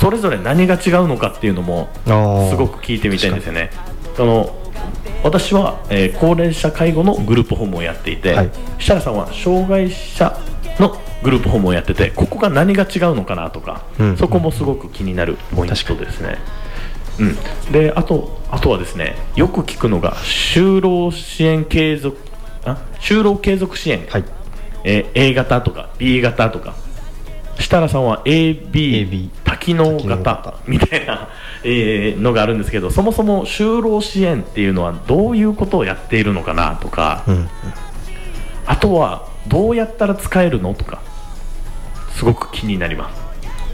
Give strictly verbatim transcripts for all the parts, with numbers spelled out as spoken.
それぞれ何が違うのかっていうのもすごく聞いてみたいんですよね。その私は、えー、高齢者介護のグループホームをやっていて、はい、設楽さんは障害者のグループホームをやってて、ここが何が違うのかなとか、うん、そこもすごく気になるポイントですね。うん、であとあとはですね、よく聞くのが就労支援継続あ就労継続支援、はい、えー、A 型とか B 型とか、設楽さんは エービー 多機能型みたいな、えー、のがあるんですけど、そもそも就労支援っていうのはどういうことをやっているのかなとか、うんうん、あとはどうやったら使えるのとかすごく気になります。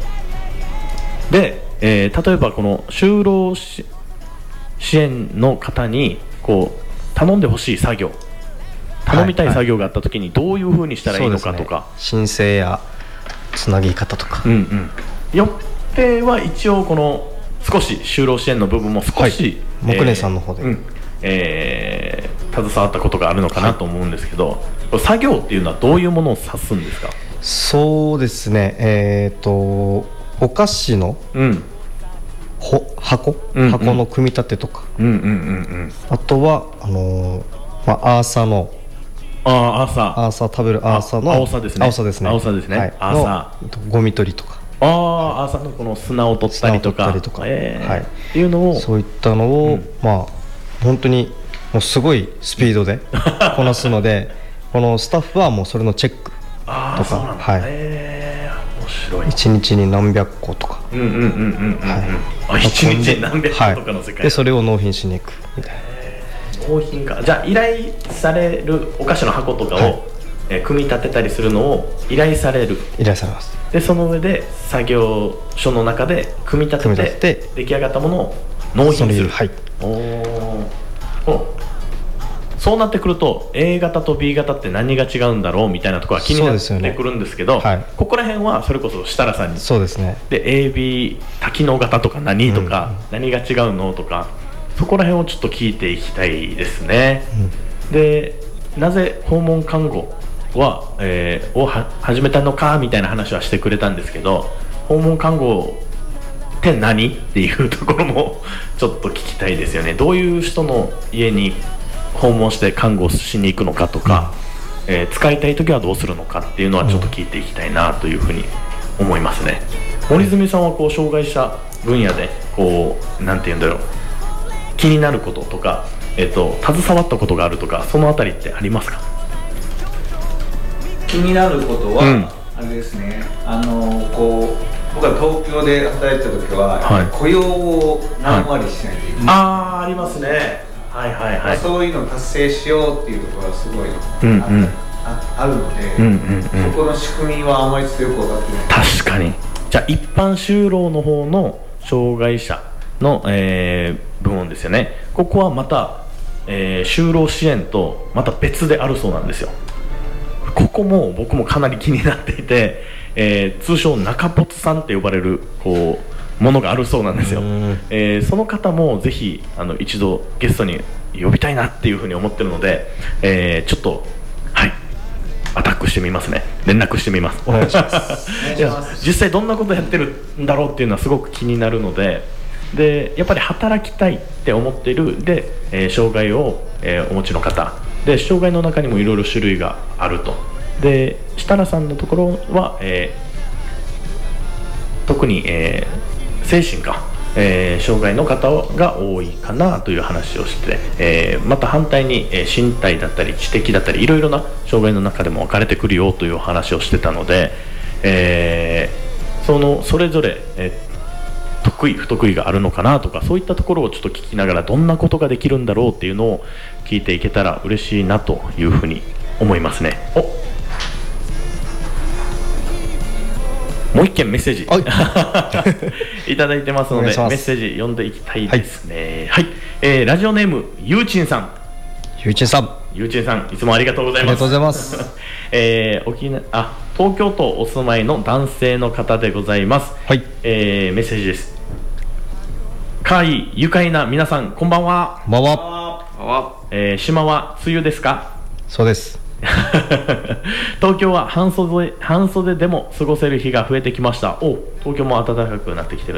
で、えー、例えばこの就労支援の方にこう頼んでほしい作業、頼みたい作業があった時にどういう風にしたらいいのかとか、はいはい、 申請やつなぎ方とか、 うんうん、よっては一応この少し就労支援の部分も少し、 はい、木根さんの方で、 えーうんえー、携わったことがあるのかなと思うんですけど、はい、作業っていうのはどういうものを指すんですか？ そうですね、えーとお菓子の、うん、ほ箱、うんうん、箱の組み立てとか、うんうんうんうん、あとはあのーまあ、アーサのあーアーサアーサ食べるアーサのアオサですね。 アオサですね。 アオサですね。はい、アーサゴミ取りとか、 ああ、アーサのこの砂を取ったりとか、 砂を取ったりとか、 えーはい、 っていうのをそういったのを、うん、まあ本当にもうすごいスピードでこなすのでこのスタッフはもうそれのチェックとか、 そうなんだ、 はい、 えー、面白い。 いちにちに何百個とか、 うんうんうんうんうん、はい、あ、いちにちに何百個とかの世界、 はい、でそれを納品しに行くみたいな。 納品か。じゃあ依頼されるお菓子の箱とかを、はい、えー、組み立てたりするのを依頼される。 依頼されます。でその上で作業所の中で組み立て て, てて出来上がったものを納品する。はい、おお。そうなってくると A 型と B 型って何が違うんだろうみたいなところは気になってくるんですけど、ね、はい、ここら辺はそれこそ設楽さんに、 そうですね、 で エービー 多機能型とか何とか、うん、何が違うのとか、そこら辺をちょっと聞いていきたいですね。うん、でなぜ訪問看護は、えー、をは始めたのかみたいな話はしてくれたんですけど、訪問看護って何っていうところもちょっと聞きたいですよね。どういう人の家に訪問して看護しに行くのかとか、うん、えー、使いたい時はどうするのかっていうのはちょっと聞いていきたいなというふうに思いますね。うん、森住さんはこう障害者分野でこうなんて言うんだろう、気になることとか、えーと、携わったことがあるとか、そのあたりってありますか？ 気になることは、うん、あれですね、あのこう僕は東京で働いてた時は、はい、雇用を何割しないといけない、はい、 あーありますね。はいはいはい、 そういうのを達成しようっていうところがすごい、うんうん、あ, あ, あるので、うんうんうん、そこの仕組みはあまり強く分かってない。 確かに。じゃあ一般就労の方の障害者の、えー、部門ですよね。ここはまた、えー、就労支援とまた別であるそうなんですよ。ここも僕もかなり気になっていて、えー、通称中ポツさんって呼ばれるこうものがあるそうなんですよ。えー、その方もぜひあの一度ゲストに呼びたいなっていうふうに思ってるので、えー、ちょっとはいアタックしてみますね。連絡してみます。 お願いしますいや実際どんなことやってるんだろうっていうのはすごく気になるので、でやっぱり働きたいって思っているで、えー、障害を、えー、お持ちの方で、障害の中にもいろいろ種類があると。で設楽さんのところは、えー、特に、えー、精神か、えー、障害の方が多いかなという話をして、えー、また反対に、えー、身体だったり知的だったりいろいろな障害の中でも分かれてくるよという話をしてたので、えー、そのそれぞれ、えー得意不得意があるのかなとか、そういったところをちょっと聞きながらどんなことができるんだろうっていうのを聞いていけたら嬉しいなというふうに思いますね。おもう一件メッセージいただいてますので、メッセージ読んでいきたいですね。はい、はい、えー、ラジオネームゆうちんさん。 ゆうちんさんゆうちんさんいつもありがとうございます。 ありがとうございますえー、沖縄あ東京都お住まいの男性の方でございます。はい、えー、メッセージです。かわいい愉快な皆さんこんばんは。 こんばんは。 えー、島は梅雨ですか？ そうです東京は半袖半袖でも過ごせる日が増えてきました。お東京も暖かくなってきてる